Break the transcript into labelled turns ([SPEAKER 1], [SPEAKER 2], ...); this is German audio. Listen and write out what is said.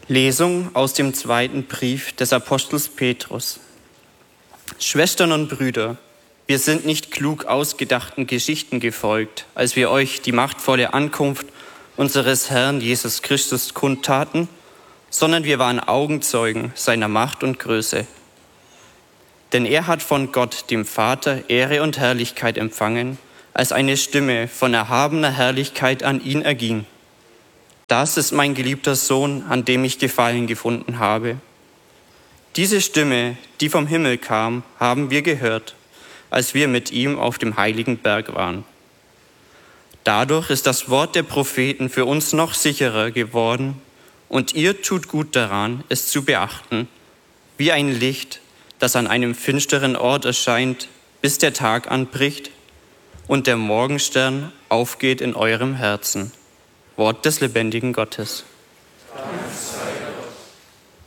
[SPEAKER 1] Lesung aus dem 2. Brief des Apostels Petrus. Schwestern und Brüder, wir sind nicht klug ausgedachten Geschichten gefolgt, als wir euch die machtvolle Ankunft unseres Herrn Jesus Christus kundtaten, sondern wir waren Augenzeugen seiner Macht und Größe. Denn er hat von Gott, dem Vater, Ehre und Herrlichkeit empfangen, als eine Stimme von erhabener Herrlichkeit an ihn erging. Das ist mein geliebter Sohn, an dem ich Gefallen gefunden habe. Diese Stimme, die vom Himmel kam, haben wir gehört, als wir mit ihm auf dem heiligen Berg waren. Dadurch ist das Wort der Propheten für uns noch sicherer geworden, und ihr tut gut daran, es zu beachten, wie ein Licht, das an einem finsteren Ort erscheint, bis der Tag anbricht und der Morgenstern aufgeht in eurem Herzen. Wort des lebendigen Gottes.
[SPEAKER 2] Dank sei